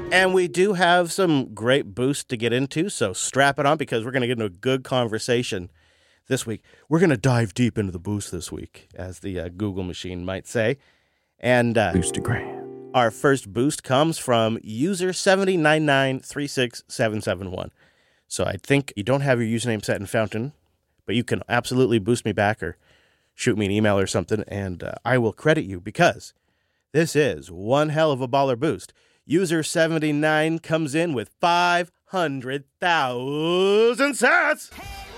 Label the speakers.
Speaker 1: And we do have some great boosts to get into, so strap it on because we're going to get into a good conversation this week. We're going to dive deep into the boost this week, as the Google machine might say. And
Speaker 2: Boostagram.
Speaker 1: Our first boost comes from user 709936771. So I think you don't have your username set in Fountain, but you can absolutely boost me back or shoot me an email or something, and I will credit you because this is one hell of a baller boost. User 79 comes in with 500,000 sats.